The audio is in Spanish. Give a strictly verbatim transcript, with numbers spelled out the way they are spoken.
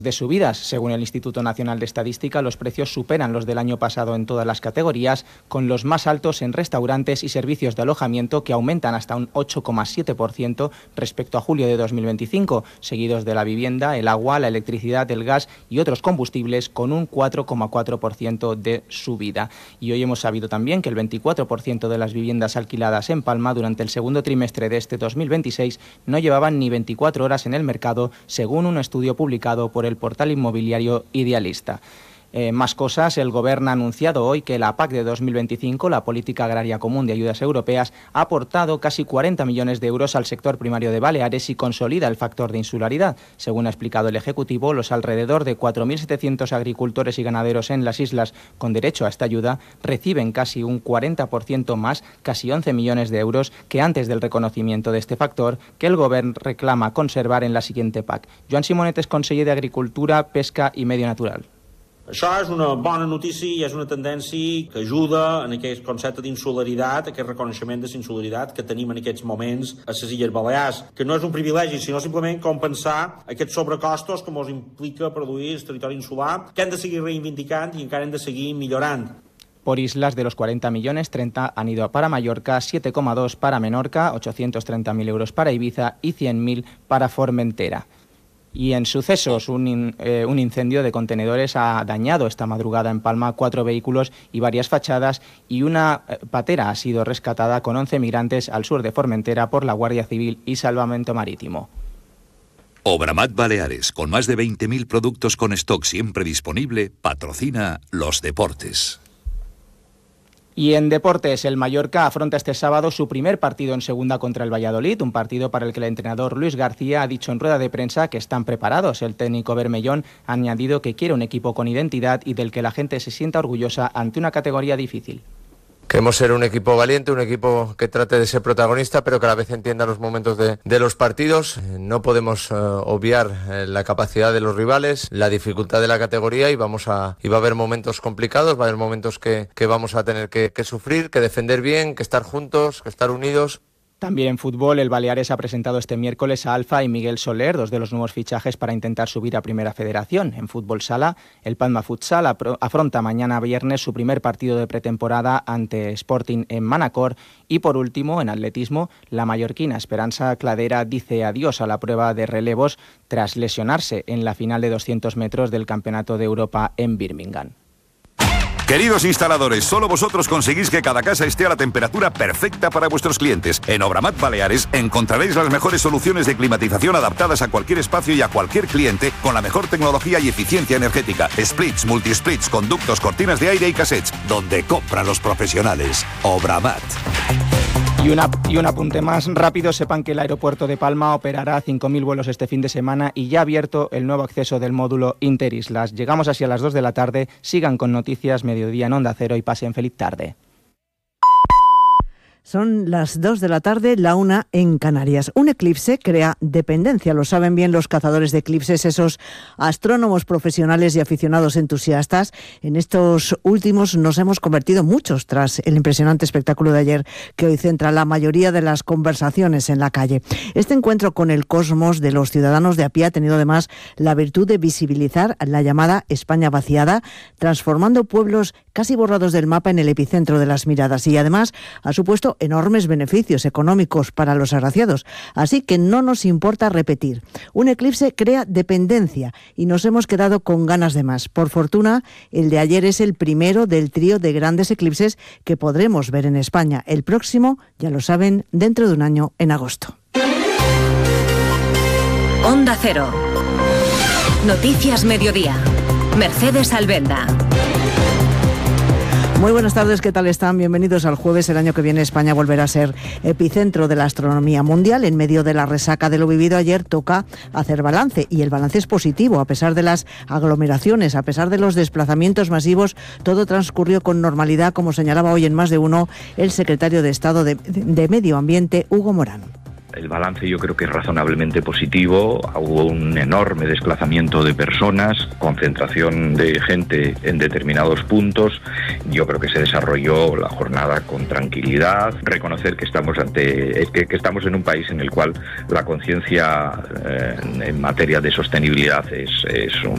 de subidas. Según el Instituto Nacional de Estadística, los precios superan los del año pasado en todas las categorías, con los más altos en restaurantes y servicios de alojamiento, que aumentan hasta un ocho coma siete por ciento respecto a julio de dos mil veinticinco, seguidos de la vivienda, el agua, la electricidad, el gas y otros combustibles, con un cuatro coma cuatro por ciento de subida. Y hoy hemos sabido también que el veinticuatro por ciento de las viviendas alquiladas en Palma durante el segundo trimestre de este dos mil veintiséis no llevaban ni veinticuatro horas en el mercado, según un estudio publicado por el el portal inmobiliario Idealista. Eh, más cosas, el Gobierno ha anunciado hoy que la P A C de dos mil veinticinco, la Política Agraria Común de Ayudas Europeas, ha aportado casi cuarenta millones de euros al sector primario de Baleares y consolida el factor de insularidad. Según ha explicado el Ejecutivo, los alrededor de cuatro mil setecientos agricultores y ganaderos en las islas con derecho a esta ayuda reciben casi un cuarenta por ciento más, casi once millones de euros, que antes del reconocimiento de este factor, que el Gobierno reclama conservar en la siguiente P A C. Joan Simonet és conseller d'Agricultura, Pesca i Medi Natural. Això és una bona notícia i és una tendència que ajuda en aquest concepte d'insularitat, aquest reconeixement de insularitat que tenim en aquests moments a les Illes Balears, que no és un privilegi, sinó simplement compensar aquests sobrecostos que ens implica produir el territori insular, que hem de seguir reivindicant i encara hem de seguir millorant. Por islas, de los cuarenta millones, treinta han ido para Mallorca, siete coma dos para Menorca, ochocientos treinta mil euros para Ibiza y cien mil para Formentera. Y en sucesos, un, in, eh, un incendio de contenedores ha dañado esta madrugada en Palma cuatro vehículos y varias fachadas, y una eh, patera ha sido rescatada con once migrantes al sur de Formentera por la Guardia Civil y Salvamento Marítimo. Obramat Baleares, con más de veinte mil productos con stock siempre disponible, patrocina los deportes. Y en deportes, el Mallorca afronta este sábado su primer partido en segunda contra el Valladolid, un partido para el que el entrenador Luis García ha dicho en rueda de prensa que están preparados. El técnico bermellón ha añadido que quiere un equipo con identidad y del que la gente se sienta orgullosa ante una categoría difícil. Queremos ser un equipo valiente, un equipo que trate de ser protagonista, pero que a la vez entienda los momentos de, de los partidos. No podemos uh, obviar eh, la capacidad de los rivales, la dificultad de la categoría, y vamos a y va a haber momentos complicados, va a haber momentos que, que vamos a tener que, que sufrir, que defender bien, que estar juntos, que estar unidos. También en fútbol, el Baleares ha presentado este miércoles a Alfa y Miguel Soler, dos de los nuevos fichajes para intentar subir a Primera Federación. En fútbol sala, el Palma Futsal afronta mañana viernes su primer partido de pretemporada ante Sporting en Manacor. Y por último, en atletismo, la mallorquina Esperanza Cladera dice adiós a la prueba de relevos tras lesionarse en la final de doscientos metros del Campeonato de Europa en Birmingham. Queridos instaladores, solo vosotros conseguís que cada casa esté a la temperatura perfecta para vuestros clientes. En Obramat Baleares encontraréis las mejores soluciones de climatización adaptadas a cualquier espacio y a cualquier cliente, con la mejor tecnología y eficiencia energética. Splits, multisplits, conductos, cortinas de aire y cassettes, donde compran los profesionales. Obramat. Y, una, y un apunte más rápido, sepan que el aeropuerto de Palma operará cinco mil vuelos este fin de semana y ya ha abierto el nuevo acceso del módulo Interislas. Llegamos así a las dos de la tarde, sigan con Noticias Mediodía en Onda Cero y pasen feliz tarde. Son las dos de la tarde, la una en Canarias. Un eclipse crea dependencia, lo saben bien los cazadores de eclipses, esos astrónomos profesionales y aficionados entusiastas. En estos últimos nos hemos convertido muchos tras el impresionante espectáculo de ayer, que hoy centra la mayoría de las conversaciones en la calle. Este encuentro con el cosmos de los ciudadanos de a pie ha tenido además la virtud de visibilizar la llamada España vaciada, transformando pueblos casi borrados del mapa en el epicentro de las miradas, y además ha supuesto enormes beneficios económicos para los agraciados. Así que no nos importa repetir. Un eclipse crea dependencia y nos hemos quedado con ganas de más. Por fortuna, el de ayer es el primero del trío de grandes eclipses que podremos ver en España. El próximo, ya lo saben, dentro de un año, en agosto. Onda Cero. Noticias Mediodía. Mercedes Albenda. Muy buenas tardes, ¿qué tal están? Bienvenidos al jueves. El año que viene España volverá a ser epicentro de la astronomía mundial. En medio de la resaca de lo vivido ayer toca hacer balance, y el balance es positivo. A pesar de las aglomeraciones, a pesar de los desplazamientos masivos, todo transcurrió con normalidad, como señalaba hoy en Más de Uno el secretario de Estado de, de, de Medio Ambiente, Hugo Morán. El balance yo creo que es razonablemente positivo. Hubo un enorme desplazamiento de personas, concentración de gente en determinados puntos. Yo creo que se desarrolló la jornada con tranquilidad. Reconocer que estamos ante que, que estamos en un país en el cual la conciencia eh, en materia de sostenibilidad es, es